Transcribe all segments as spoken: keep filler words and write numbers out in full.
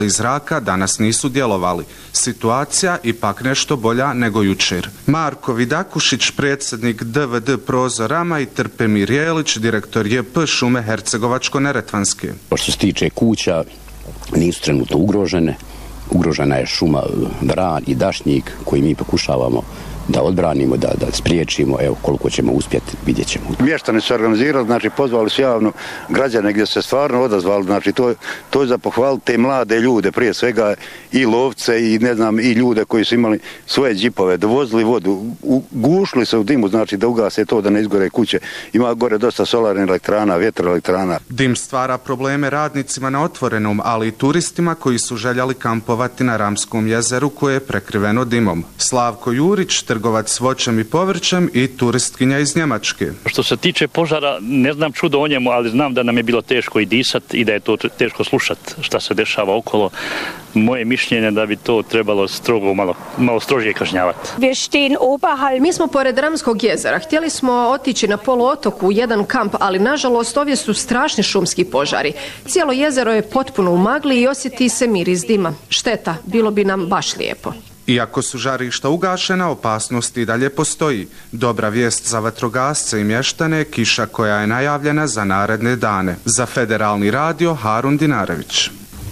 iz zraka danas nisu djelovali. Situacija ipak nešto bolja nego jučer. Marko Vidakušić, predsjednik D V D Prozorama i Trpemir Jelić, direktor J P Šume Hercegovačko-Neretvanske. Što se tiče kuća, nisu trenutno ugrožene. Ugrožena je šuma Vran i Dašnjik koji mi pokušavamo da odbranimo, da, da spriječimo, evo koliko ćemo uspjeti, vidjet ćemo. Mještani su organizirali, znači pozvali su javno građane gdje se stvarno odazvali, znači to, to je za pohvaliti te mlade ljude, prije svega i lovce i ne znam i ljude koji su imali svoje džipove, dovozili vodu, u, gušli se u dimu, znači da ugase to, da ne izgore kuće. Ima gore dosta solarnih elektrana, vjetroelektrana. Dim stvara probleme radnicima na otvorenom, ali i turistima koji su željeli kampovati na Ramskom jezeru koje je prekriveno dimom. Slavko Jurić, trgovac s voćem i povrćem i turistkinja iz Njemačke. Što se tiče požara, ne znam čudo o njemu, ali znam da nam je bilo teško i disat i da je to teško slušat šta se dešava okolo. Moje mišljenje da bi to trebalo strogo, malo, malo strožije kažnjavati. Mi smo pored Ramskog jezera. Htjeli smo otići na poluotoku u jedan kamp, ali nažalost ovdje su strašni šumski požari. Cijelo jezero je potpuno u magli i osjeti se miris dima. Šteta, bilo bi nam baš lijepo. Iako su žarišta ugašena, opasnost i dalje postoji. Dobra vijest za vatrogasce i mještane, kiša koja je najavljena za naredne dane. Za Federalni radio, Harun Dinarević.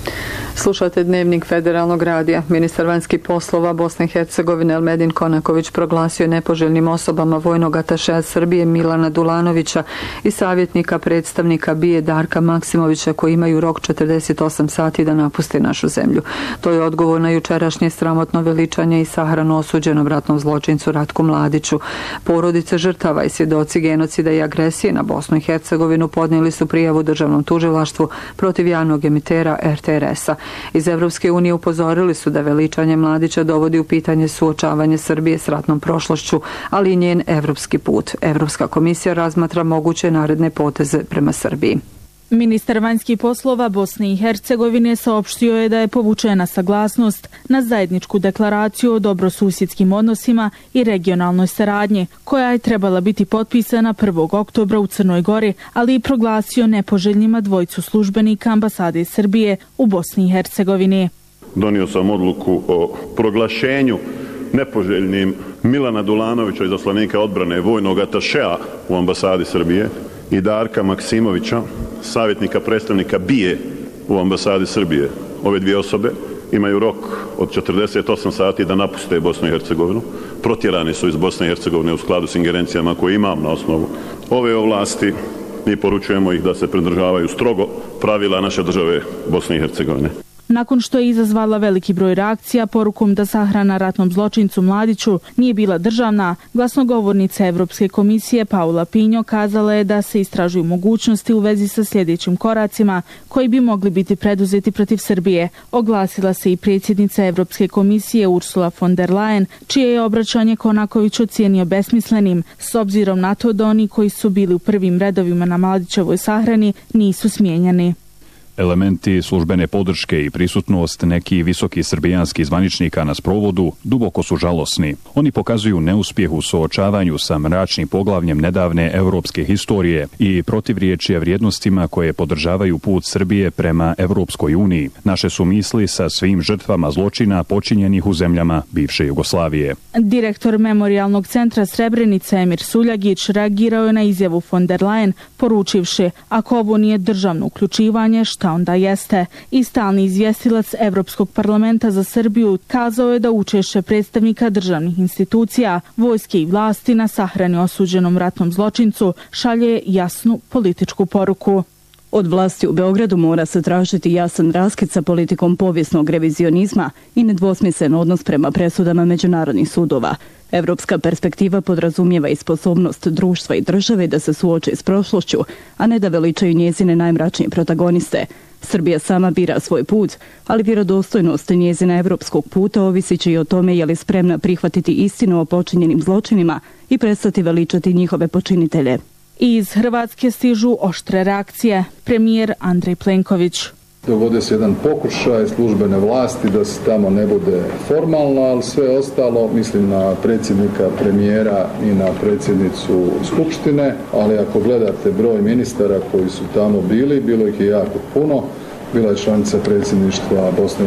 Slušate Dnevnik Federalnog radija. Ministar vanjskih poslova Bosne i Hercegovine Elmedin Konaković proglasio nepoželjnim osobama vojnog atašeja Srbije Milana Dulanovića i savjetnika predstavnika B I E Darka Maksimovića koji imaju rok četrdeset osam sati da napuste našu zemlju. To je odgovor na jučerašnje sramotno veličanje i sahranu osuđenom ratnom zločincu Ratku Mladiću. Porodice žrtava i svjedoci genocida i agresije na Bosnu i Hercegovinu podnijeli su prijavu državnom tužilaštvu protiv javnog emitera R T R S-a. Iz Evropske unije upozorili su da veličanje Mladića dovodi u pitanje suočavanje Srbije s ratnom prošlošću, ali i njen evropski put. Evropska komisija razmatra moguće naredne poteze prema Srbiji. Ministar vanjskih poslova Bosne i Hercegovine saopštio je da je povučena saglasnost na zajedničku deklaraciju o dobrosusjedskim odnosima i regionalnoj saradnji, koja je trebala biti potpisana prvog oktobra u Crnoj Gori, ali i proglasio nepoželjnima dvojicu službenika ambasade Srbije u Bosni i Hercegovini. Donio sam odluku o proglašenju nepoželjnim Milana Dulanovića, izaslanika odbrane vojnog atašeja u ambasadi Srbije, i Darka Maksimovića, savjetnika predstavnika B I E u ambasadi Srbije. Ove dvije osobe imaju rok od četrdeset osam sati da napuste Bosnu i Hercegovinu. Protjerani su iz Bosne i Hercegovine u skladu s ingerencijama koje imam na osnovu ove ovlasti i poručujemo ih da se pridržavaju strogo pravila naše države Bosne i Hercegovine. Nakon što je izazvala veliki broj reakcija porukom da sahrana ratnom zločincu Mladiću nije bila državna, glasnogovornica Evropske komisije Paula Pinjo kazala je da se istražuju mogućnosti u vezi sa sljedećim koracima koji bi mogli biti preduzeti protiv Srbije. Oglasila se i predsjednica Evropske komisije Ursula von der Leyen, čije je obraćanje Konaković ocijenio besmislenim, s obzirom na to da oni koji su bili u prvim redovima na Mladićevoj sahrani nisu smijenjani. Elementi službene podrške i prisutnost nekih visokih srbijanskih zvaničnika na sprovodu duboko su žalosni. Oni pokazuju neuspjeh u suočavanju sa mračnim poglavljem nedavne evropske historije i protivriječje vrijednostima koje podržavaju put Srbije prema Evropskoj uniji. Naše su misli sa svim žrtvama zločina počinjenih u zemljama bivše Jugoslavije. Direktor Memorijalnog centra Srebrenica Emir Suljagić reagirao je na izjavu von der Leyen, poručivši: ako ovo nije državno uključivanje, šta onda jeste. I stalni izvjestilac Evropskog parlamenta za Srbiju kazao je da učešće predstavnika državnih institucija, vojske i vlasti na sahrani osuđenom ratnom zločincu šalje jasnu političku poruku. Od vlasti u Beogradu mora se tražiti jasan raskid sa politikom povijesnog revizionizma i nedvosmislen odnos prema presudama međunarodnih sudova. Evropska perspektiva podrazumijeva i sposobnost društva i države da se suoče s prošlošću, a ne da veličaju njezine najmračnije protagoniste. Srbija sama bira svoj put, ali vjerodostojnost njezina evropskog puta ovisit će i o tome je li spremna prihvatiti istinu o počinjenim zločinima i prestati veličati njihove počinitelje. Iz Hrvatske stižu oštre reakcije. Premijer Andrej Plenković. Dogode se jedan pokušaj službene vlasti da se tamo ne bude formalno, ali sve ostalo, mislim na predsjednika, premijera i na predsjednicu Skupštine, ali ako gledate broj ministara koji su tamo bili, bilo ih je jako puno, bila je članica predsjedništva Bosne